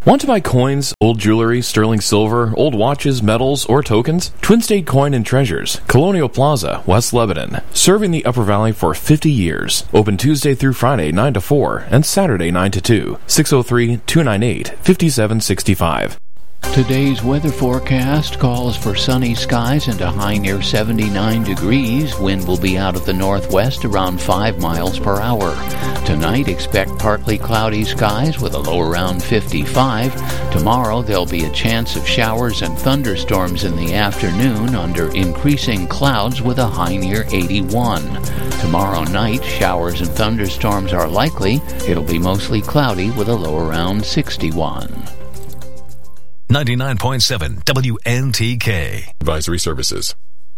Want to buy coins, old jewelry, sterling silver, old watches, medals, or tokens? Twin State Coin and Treasures, Colonial Plaza, West Lebanon. Serving the Upper Valley for 50 years. Open Tuesday through Friday 9 to 4 and Saturday 9 to 2. 603-298-5765. Today's weather forecast calls for sunny skies and a high near 79 degrees. Wind will be out of the northwest around 5 miles per hour. Tonight, expect partly cloudy skies with a low around 55. Tomorrow, there'll be a chance of showers and thunderstorms in the afternoon under increasing clouds with a high near 81. Tomorrow night, showers and thunderstorms are likely. It'll be mostly cloudy with a low around 61. 99.7 WNTK. Advisory services.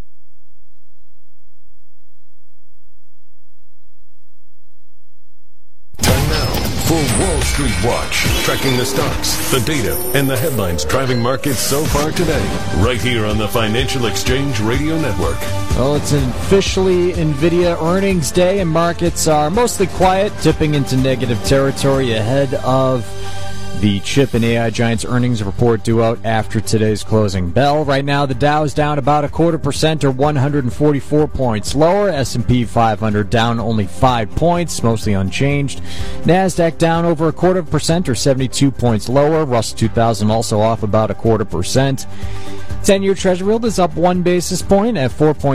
Time now for Wall Street Watch. Tracking the stocks, the data, and the headlines driving markets so far today. Right here on the Financial Exchange Radio Network. Well, it's officially NVIDIA earnings day, and markets are mostly quiet, dipping into negative territory ahead of the chip and AI giants earnings report due out after today's closing bell. Right now, the Dow is down about 0.25% or 144 points lower. S&P 500 down only 5 points, mostly unchanged. NASDAQ down over 0.25% or 72 points lower. Russell 2000 also off about 0.25%. 10-year Treasury yield is up 1 basis point at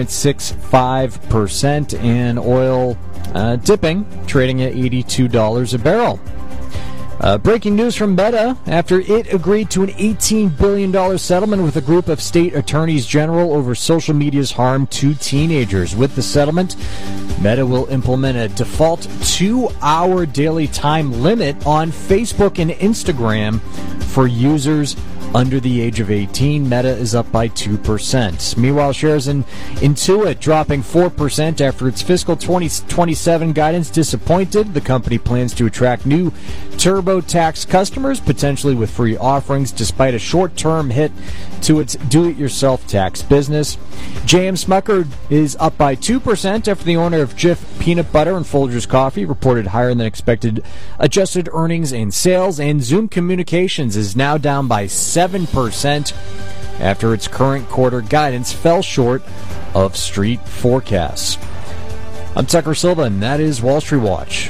4.65%, and oil dipping, trading at $82 a barrel. Breaking news from Meta after it agreed to an $18 billion settlement with a group of state attorneys general over social media's harm to teenagers. With the settlement, Meta will implement a default 2-hour daily time limit on Facebook and Instagram for users under the age of 18. Meta is up by 2%. Meanwhile, shares in Intuit dropping 4% after its fiscal 2027 guidance disappointed. The company plans to attract new TurboTax customers, potentially with free offerings, despite a short-term hit to its do-it-yourself tax business. J.M. Smucker is up by 2% after the owner of Jif Peanut Butter and Folgers Coffee reported higher than expected adjusted earnings and sales, and Zoom Communications is now down by 7% after its current quarter guidance fell short of street forecasts. I'm Tucker Silva, and that is Wall Street Watch.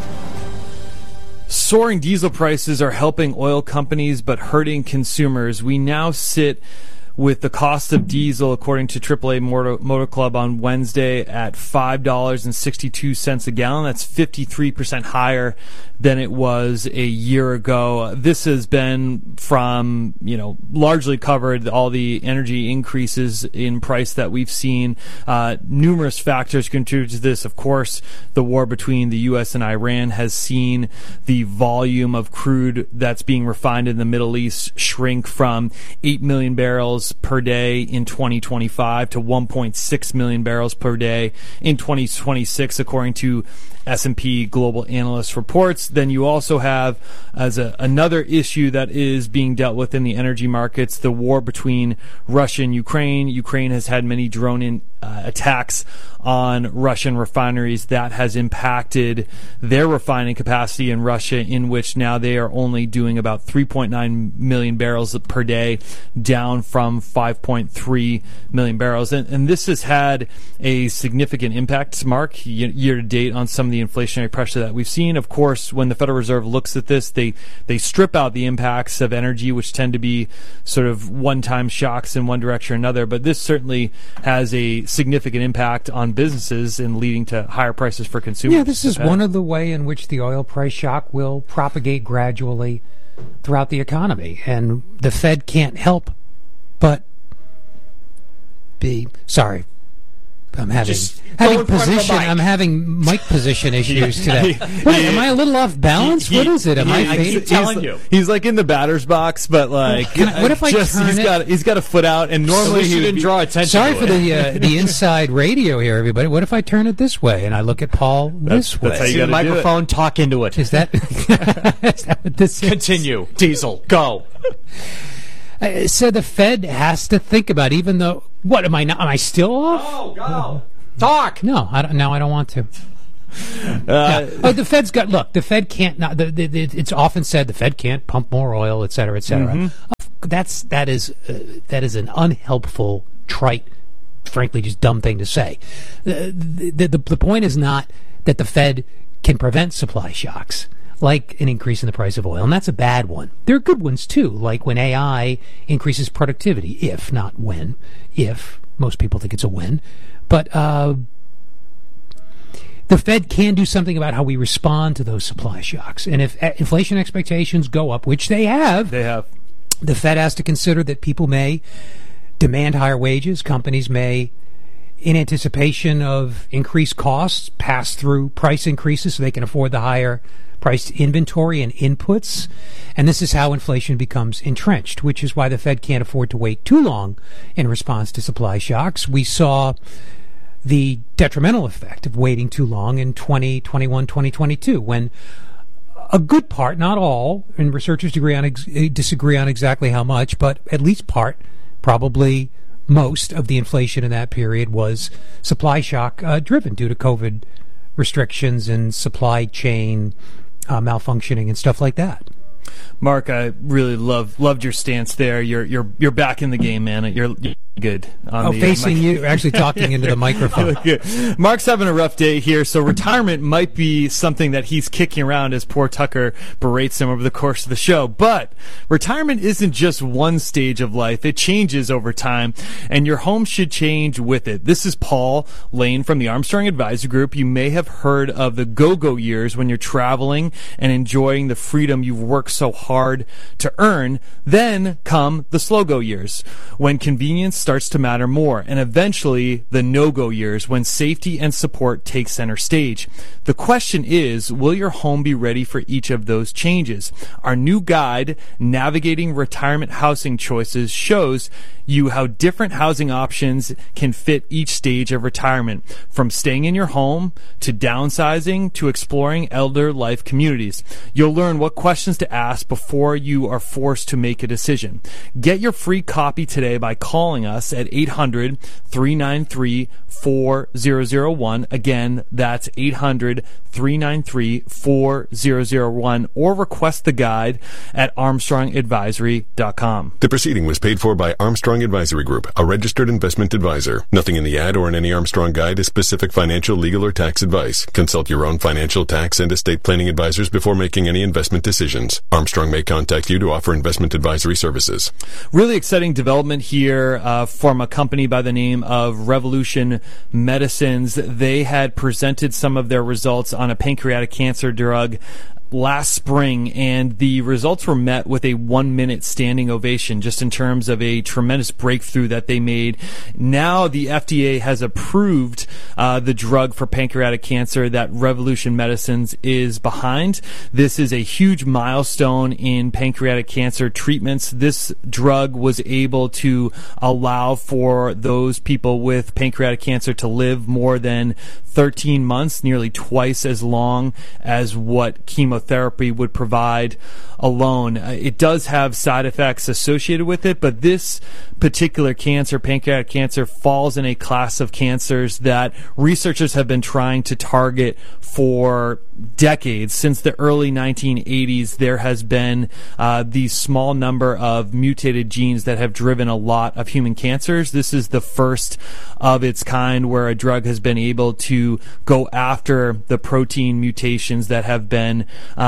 Soaring diesel prices are helping oil companies but hurting consumers. We now sit with the cost of diesel, according to AAA Motor Club on Wednesday, at $5.62 a gallon. That's 53% higher than it was a year ago. This has been from, largely covered all the energy increases in price that we've seen. Numerous factors contribute to this. Of course, the war between the U.S. and Iran has seen the volume of crude that's being refined in the Middle East shrink from 8 million barrels per day in 2025 to 1.6 million barrels per day in 2026, according to S&P Global Analyst reports. Then you also have, as another issue that is being dealt with in the energy markets, the war between Russia and Ukraine. Ukraine has had many drone attacks on Russian refineries. That has impacted their refining capacity in Russia, in which now they are only doing about 3.9 million barrels per day, down from 5.3 million barrels. And this has had a significant impact, Mark, year to date on some of the inflationary pressure that we've seen. Of course, when the Federal Reserve looks at this, they strip out the impacts of energy, which tend to be sort of one-time shocks in one direction or another. But this certainly has a significant impact on businesses and leading to higher prices for consumers. Yeah, this is one of the way in which the oil price shock will propagate gradually throughout the economy. And the Fed can't help but be... Sorry. I'm having mic position issues today. Wait, am I a little off balance? What is it? I keep telling you. He's like in the batter's box, but like, what if I turn it? He's got a foot out, and normally he didn't draw attention. Sorry for the inside radio here, everybody. What if I turn it this way and I look at Paul this way? That's how you got the microphone. Talk into it. Is that? Is that what this is? Continue, Diesel. Go. So the Fed has to think about, even though, what am I still off? Go. Talk. No, I don't want to. The Fed's got, look, the Fed can't, it's often said the Fed can't pump more oil, et cetera, et cetera. Mm-hmm. That is an unhelpful, trite, frankly, just dumb thing to say. The point is not that the Fed can prevent supply shocks, like an increase in the price of oil, and that's a bad one. There are good ones, too, like when AI increases productivity, if, not when, if. Most people think it's a when. But the Fed can do something about how we respond to those supply shocks. And if inflation expectations go up, which they have, the Fed has to consider that people may demand higher wages. Companies may, in anticipation of increased costs, pass through price increases so they can afford the higher priced inventory and inputs. And this is how inflation becomes entrenched, which is why the Fed can't afford to wait too long in response to supply shocks. We saw the detrimental effect of waiting too long in 2021, 2022, when a good part, not all, and researchers disagree on exactly how much, but at least part, probably most of the inflation in that period was supply shock driven due to COVID restrictions and supply chain malfunctioning and stuff like that. Mark, I really loved your stance there. You're back in the game, man. You're good. Facing you, actually talking into the microphone. Mark's having a rough day here, so retirement might be something that he's kicking around as poor Tucker berates him over the course of the show. But retirement isn't just one stage of life. It changes over time, and your home should change with it. This is Paul Lane from the Armstrong Advisory Group. You may have heard of the go-go years when you're traveling and enjoying the freedom you've worked so hard to earn. Then come the slow-go years, when convenience starts to matter more, and eventually the no-go years, when safety and support take center stage. The question is, will your home be ready for each of those changes? Our new guide, Navigating Retirement Housing Choices, shows you how different housing options can fit each stage of retirement, from staying in your home to downsizing to exploring elder life communities. You'll learn what questions to ask before you are forced to make a decision. Get your free copy today by calling us at 800-393-4001. Again, that's 800-393-4001, or request the guide at armstrongadvisory.com. The proceeding was paid for by Armstrong Advisory Group, a registered investment advisor. Nothing in the ad or in any Armstrong guide is specific financial, legal, or tax advice. Consult your own financial, tax, and estate planning advisors before making any investment decisions. Armstrong may contact you to offer investment advisory services. Really exciting development here from a company by the name of Revolution Medicines. They had presented some of their results on a pancreatic cancer drug last spring, and the results were met with a 1-minute standing ovation, just in terms of a tremendous breakthrough that they made. Now the FDA has approved the drug for pancreatic cancer that Revolution Medicines is behind. This is a huge milestone in pancreatic cancer treatments. This drug was able to allow for those people with pancreatic cancer to live more than 13 months, nearly twice as long as what chemotherapy would provide alone. It does have side effects associated with it, but this particular cancer, pancreatic cancer, falls in a class of cancers that researchers have been trying to target for decades. Since the early 1980s, there has been the small number of mutated genes that have driven a lot of human cancers. This is the first of its kind where a drug has been able to go after the protein mutations that have been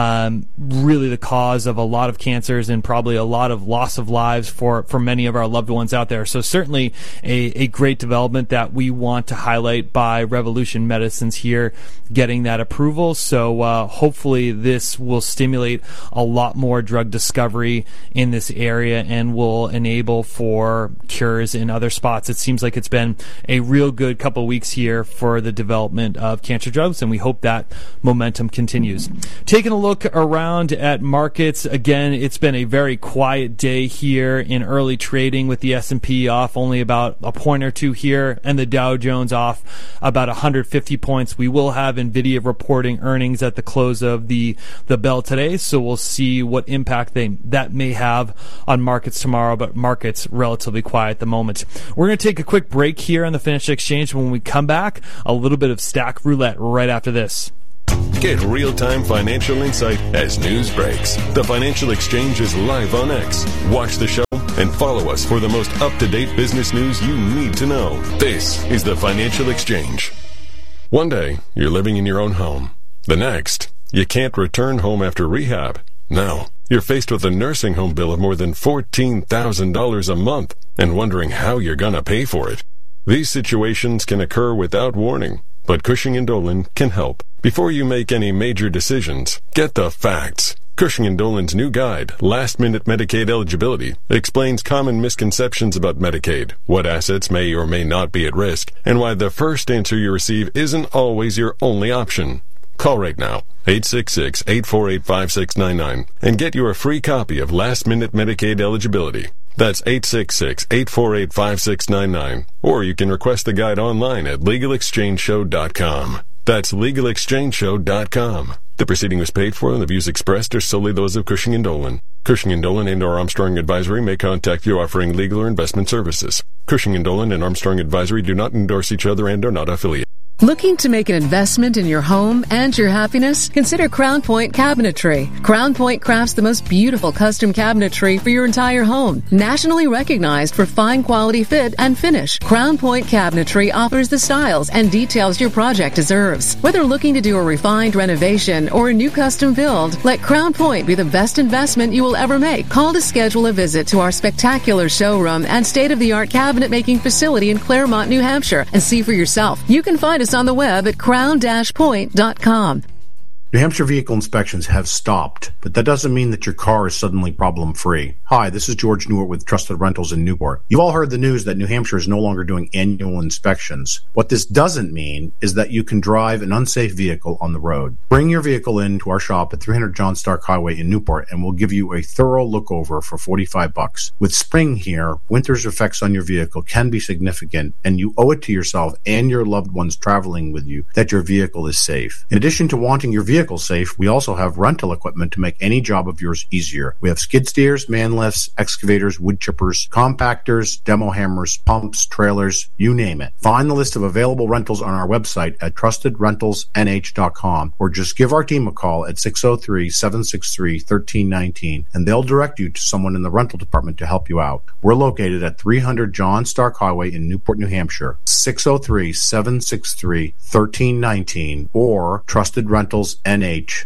really the cause of a lot of cancers and probably a lot of loss of lives for many of our loved ones out there. So certainly a great development that we want to highlight by Revolution Medicines here, getting that approval. So hopefully this will stimulate a lot more drug discovery in this area and will enable for cures in other spots. It seems like it's been a real good couple of weeks here for the development of cancer drugs, and we hope that momentum continues. Taking a look around at markets, again, it's been a very quiet day here in early trading, with the S&P off only about a point or two here and the Dow Jones off about 150 points. We will have NVIDIA reporting earnings at the close of the bell today, so we'll see what impact that may have on markets tomorrow, but markets relatively quiet at the moment. We're going to take a quick break here on the Financial Exchange. When we come back, a little bit of of Stack Roulette right after this. Get real-time financial insight as news breaks. The Financial Exchange is live on X. Watch the show and follow us for the most up-to-date business news you need to know. This is the Financial Exchange. One day, you're living in your own home. The next, you can't return home after rehab. Now, you're faced with a nursing home bill of more than $14,000 a month and wondering how you're going to pay for it. These situations can occur without warning, but Cushing & Dolan can help. Before you make any major decisions, get the facts. Cushing & Dolan's new guide, Last Minute Medicaid Eligibility, explains common misconceptions about Medicaid, what assets may or may not be at risk, and why the first answer you receive isn't always your only option. Call right now, 866-848-5699, and get your free copy of Last Minute Medicaid Eligibility. That's 866-848-5699. Or you can request the guide online at LegalExchangeShow.com. That's LegalExchangeShow.com. The proceeding was paid for and the views expressed are solely those of Cushing & Dolan. Cushing & Dolan and or Armstrong Advisory may contact you offering legal or investment services. Cushing & Dolan and Armstrong Advisory do not endorse each other and are not affiliated. Looking to make an investment in your home and your happiness? Consider Crown Point Cabinetry. Crown Point crafts the most beautiful custom cabinetry for your entire home. Nationally recognized for fine quality fit and finish, Crown Point Cabinetry offers the styles and details your project deserves. Whether looking to do a refined renovation or a new custom build, let Crown Point be the best investment you will ever make. Call to schedule a visit to our spectacular showroom and state-of-the-art cabinet making facility in Claremont, New Hampshire, and see for yourself. You can find us on the web at crown-point.com. New Hampshire vehicle inspections have stopped, but that doesn't mean that your car is suddenly problem-free. Hi, this is George Newart with Trusted Rentals in Newport. You've all heard the news that New Hampshire is no longer doing annual inspections. What this doesn't mean is that you can drive an unsafe vehicle on the road. Bring your vehicle in to our shop at 300 John Stark Highway in Newport, and we'll give you a thorough look-over for $45. With spring here, winter's effects on your vehicle can be significant, and you owe it to yourself and your loved ones traveling with you that your vehicle is safe. In addition to wanting your vehicle safe, we also have rental equipment to make any job of yours easier. We have skid steers, man lifts, excavators, wood chippers, compactors, demo hammers, pumps, trailers, you name it. Find the list of available rentals on our website at trustedrentalsnh.com or just give our team a call at 603-763-1319 and they'll direct you to someone in the rental department to help you out. We're located at 300 John Stark Highway in Newport, New Hampshire, 603-763-1319 or trustedrentalsnh.com.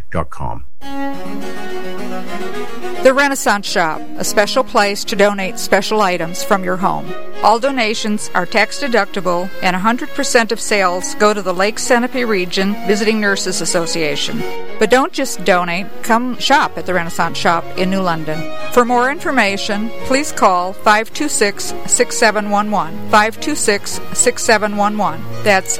The Renaissance Shop, a special place to donate special items from your home. All donations are tax deductible and 100% of sales go to the Lake Centipede Region Visiting Nurses Association. But don't just donate, come shop at the Renaissance Shop in New London. For more information, please call 526-6711. 526-6711. That's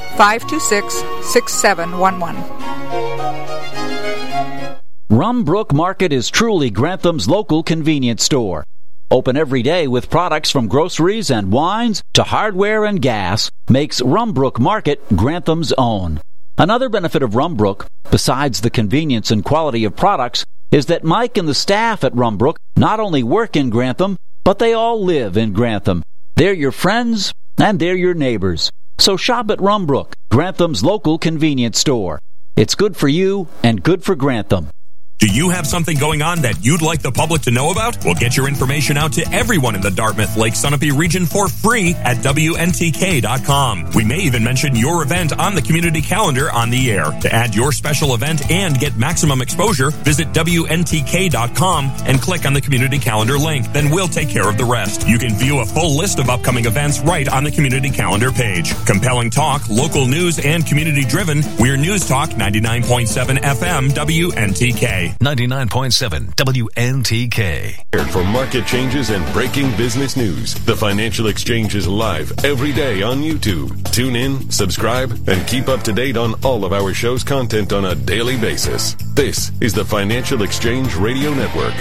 526-6711. Rumbrook Market is truly Grantham's local convenience store. Open every day with products from groceries and wines to hardware and gas makes Rumbrook Market Grantham's own. Another benefit of Rumbrook, besides the convenience and quality of products, is that Mike and the staff at Rumbrook not only work in Grantham, but they all live in Grantham. They're your friends and they're your neighbors. So shop at Rumbrook, Grantham's local convenience store. It's good for you and good for Grantham. Do you have something going on that you'd like the public to know about? Well, get your information out to everyone in the Dartmouth Lake Sunapee region for free at WNTK.com. We may even mention your event on the community calendar on the air. To add your special event and get maximum exposure, visit WNTK.com and click on the community calendar link. Then we'll take care of the rest. You can view a full list of upcoming events right on the community calendar page. Compelling talk, local news, and community-driven. We're News Talk 99.7 FM WNTK. 99.7 WNTK. For market changes and breaking business news, the Financial Exchange is live every day on YouTube. Tune in, subscribe, and keep up to date on all of our show's content on a daily basis. This is the Financial Exchange Radio Network.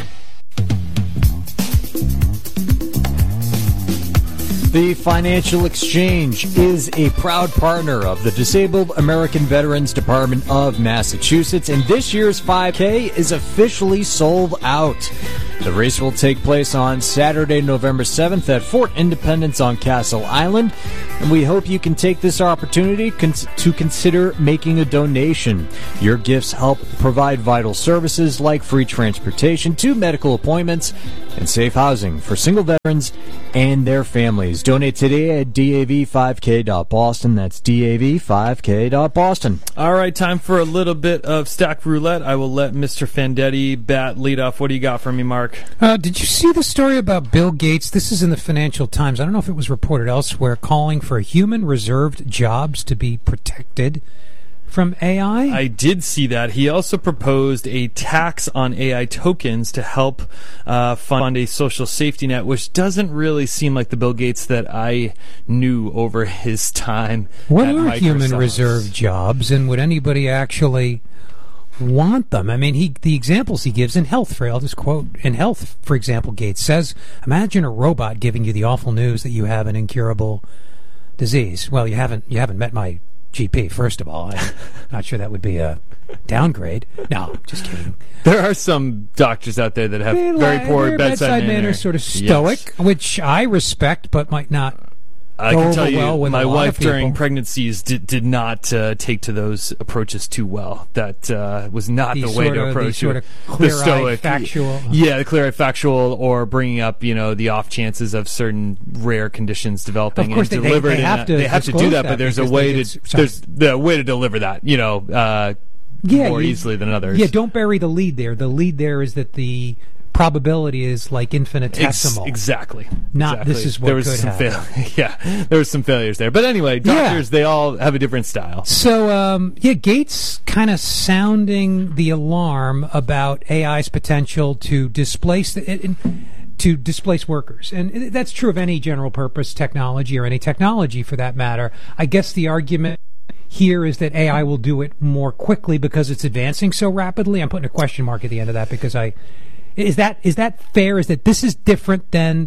The Financial Exchange is a proud partner of the Disabled American Veterans Department of Massachusetts, and this year's 5K is officially sold out. The race will take place on Saturday, November 7th at Fort Independence on Castle Island, and we hope you can take this opportunity to consider making a donation. Your gifts help provide vital services like free transportation to medical appointments and safe housing for single veterans and their families. Donate today at DAV5K.Boston. That's DAV5K.Boston. All right, time for a little bit of Stack Roulette. I will let Mr. Fandetti bat lead off. What do you got for me, Mark? Did you see the story about Bill Gates? This is in the Financial Times. I don't know if it was reported elsewhere, calling for human reserved jobs to be protected from AI? I did see that. He also proposed a tax on AI tokens to help fund a social safety net, which doesn't really seem like the Bill Gates that I knew over his time. What at are Microsoft. Human reserved jobs, and would anybody actually want them? I mean, the examples he gives in health, I'll just quote, in health, for example, Gates says, imagine a robot giving you the awful news that you have an incurable disease. Well, you haven't met my GP, first of all. I'm not sure that would be a downgrade. No, just kidding. There are some doctors out there that have very poor bedside manner. Sort of stoic, yes, which I respect, but might not. I can tell you, my wife during pregnancies did not take to those approaches too well. That was not the way to approach it. The stoic, factual. Yeah, the clear-eyed factual, or bringing up, the off chances of certain rare conditions developing. Of course, and they have to do that, but there's a way to deliver that. More easily than others. Yeah, don't bury the lead there. The lead there is that the probability is like infinitesimal. Exactly. This is what there was could happen. There was some failures there. But anyway, doctors, they all have a different style. So, Gates kind of sounding the alarm about AI's potential to displace workers. And that's true of any general purpose technology, or any technology for that matter. I guess the argument here is that AI will do it more quickly because it's advancing so rapidly. I'm putting a question mark at the end of that because Is that fair? Is that this is different than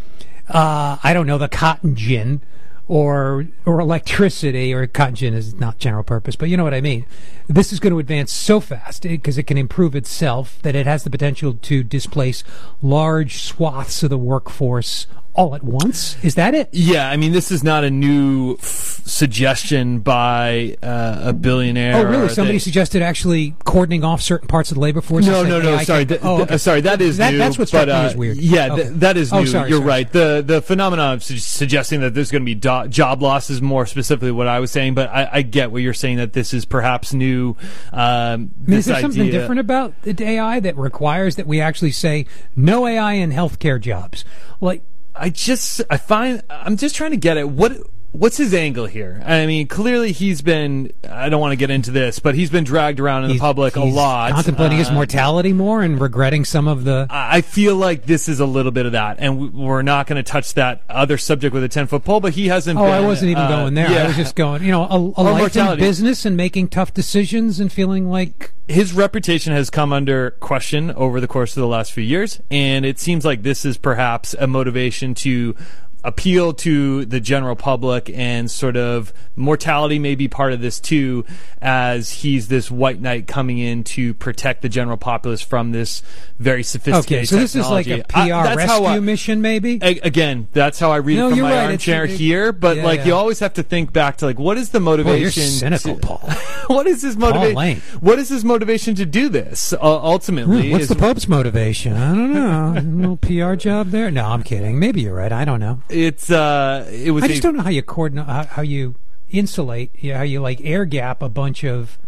I don't know, the cotton gin or electricity? Or cotton gin is not general purpose, but you know what I mean. This is going to advance so fast because it can improve itself that it has the potential to displace large swaths of the workforce all at once? Is that it? Yeah, I mean, this is not a new suggestion by a billionaire. Oh, really? Somebody suggested actually cordoning off certain parts of the labor force? No. Sorry. Sorry, that is new. That's what struck me as weird. Yeah, okay. That is new. You're right. Sorry. The phenomenon of suggesting that there's going to be job loss is more specifically what I was saying, but I get what you're saying, that this is perhaps new. Is there something different about the AI that requires that we actually say no AI in healthcare jobs? Like, I'm just trying to get at what's his angle here. I mean, clearly he's been, I don't want to get into this, but he's been dragged around in the public a lot. Contemplating his mortality more and regretting some of the... I feel like this is a little bit of that, and we're not going to touch that other subject with a 10-foot pole, but he hasn't been... I wasn't even going there. Yeah. I was just going, a life in business and making tough decisions and feeling like... His reputation has come under question over the course of the last few years, and it seems like this is perhaps a motivation to appeal to the general public, and sort of mortality may be part of this too, as he's this white knight coming in to protect the general populace from this very sophisticated technology. So this is like a PR rescue mission, maybe? Again, that's how I read it from my armchair here, but you always have to think back to what is the motivation? Boy, you're cynical, Paul. What is his motivation? What is his motivation to do this? Ultimately, what's the Pope's motivation? I don't know. A little PR job there? No, I'm kidding. Maybe you're right. I don't know. I just don't know how you coordinate, how you insulate, how you air gap a bunch of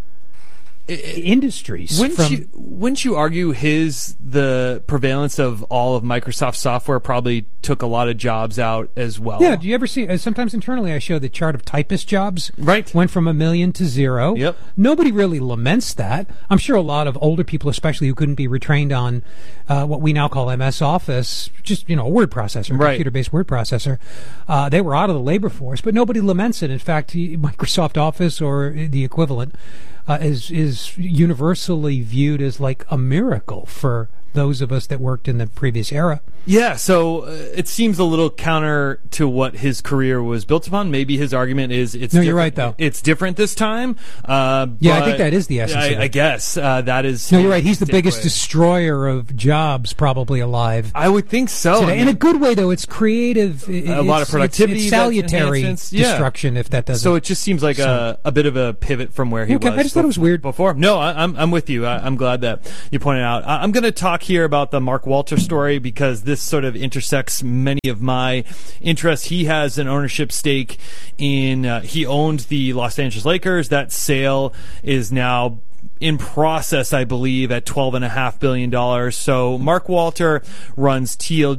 industries. Wouldn't you argue the prevalence of all of Microsoft software probably took a lot of jobs out as well? Yeah. Do you ever see? Sometimes internally, I show the chart of typist jobs. Right. Went from 1 million to 0. Yep. Nobody really laments that. I'm sure a lot of older people, especially who couldn't be retrained on what we now call MS Office, just a word processor, computer-based word processor, they were out of the labor force. But nobody laments it. In fact, Microsoft Office or the equivalent is universally viewed as like a miracle for those of us that worked in the previous era. Yeah, so it seems a little counter to what his career was built upon. Maybe his argument is it's no, you're right, though. It's different this time. Yeah, I think that is the essence of it. I guess that is. No, you're right. He's the biggest destroyer of jobs probably alive. I would think so. Today. In a good way, though. It's creative. A lot of productivity. It's salutary destruction, if that doesn't. So it just seems like a bit of a pivot from where he was. I just thought it was weird before. No, I'm with you. I'm glad that you pointed out. I'm going to talk here about the Mark Walter story because this sort of intersects many of my interests. He has an ownership stake in. He owned the Los Angeles Lakers. That sale is now in process, I believe, at $12.5 billion. So Mark Walter runs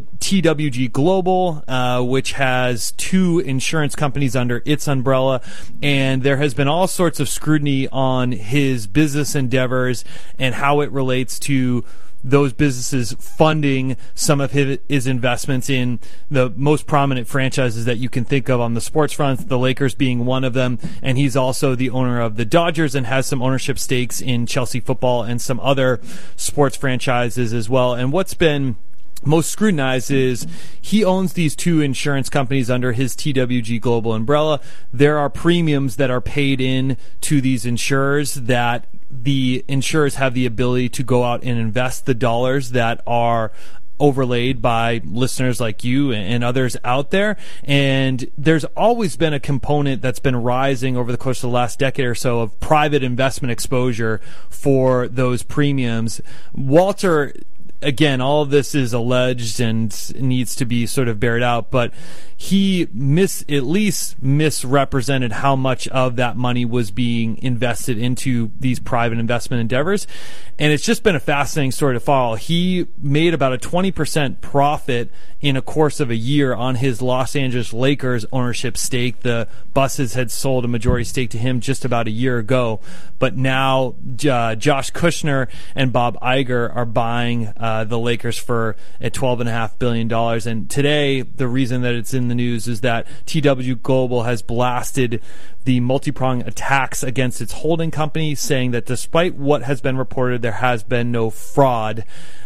TWG Global, which has 2 insurance companies under its umbrella, and there has been all sorts of scrutiny on his business endeavors and how it relates to those businesses funding some of his investments in the most prominent franchises that you can think of on the sports front, the Lakers being one of them. And he's also the owner of the Dodgers and has some ownership stakes in Chelsea football and some other sports franchises as well. And what's been most scrutinized is he owns these 2 insurance companies under his TWG Global umbrella. There are premiums that are paid in to these insurers that the insurers have the ability to go out and invest the dollars that are overlaid by listeners like you and others out there. And there's always been a component that's been rising over the course of the last decade or so of private investment exposure for those premiums. Walter, again, all of this is alleged and needs to be sort of bared out, but he at least misrepresented how much of that money was being invested into these private investment endeavors. And it's just been a fascinating story to follow. He made about a 20% profit in a course of a year on his Los Angeles Lakers ownership stake. The Busses had sold a majority stake to him just about a year ago. But now Josh Kushner and Bob Iger are buying the Lakers for at $12.5 billion. And today, the reason that it's in the news is that TW Global has blasted the multi-pronged attacks against its holding company, saying that despite what has been reported, there has been no fraud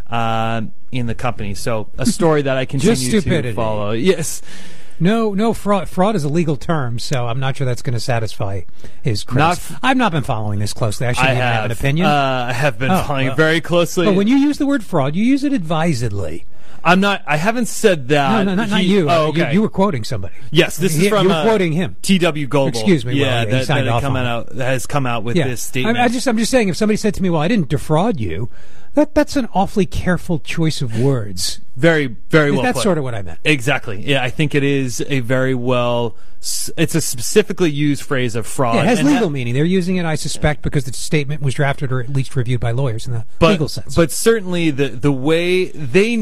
in the company. So a story that I continue to follow. Yes. No, fraud. Fraud is a legal term, so I'm not sure that's going to satisfy his critics. I've not been following this closely. I shouldn't even have an opinion. I have been following it very closely. But when you use the word fraud, you use it advisedly. I'm not. I haven't said that. No, not you. Oh, okay. You were quoting somebody. Yes, this is from. You were quoting him. TW Global. Excuse me. Yeah, well, that has come out with this statement. I'm just saying, if somebody said to me, "Well, I didn't defraud you," that's an awfully careful choice of words. Very, very well. That's put. Sort of what I meant. Exactly. Yeah, I think it is a very well. It's a specifically used phrase of fraud. Yeah, it has legal meaning. They're using it, I suspect, because the statement was drafted or at least reviewed by lawyers in the legal sense. But certainly the way they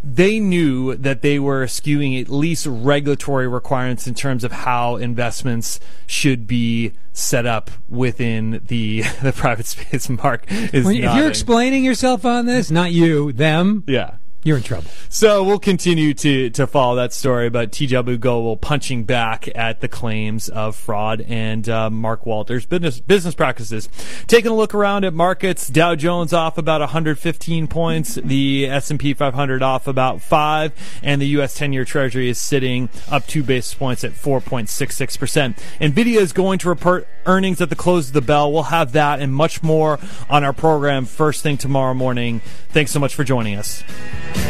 knew that they were skewing at least regulatory requirements in terms of how investments should be set up within the private space. Mark is if you're explaining yourself on this, not you, them. Yeah. You're in trouble. So we'll continue to follow that story about TW Global punching back at the claims of fraud and Mark Walter's business practices. Taking a look around at markets, Dow Jones off about 115 points, the S&P 500 off about 5, and the U.S. 10-year Treasury is sitting up 2 basis points at 4.66%. NVIDIA is going to report earnings at the close of the bell. We'll have that and much more on our program first thing tomorrow morning. Thanks so much for joining us.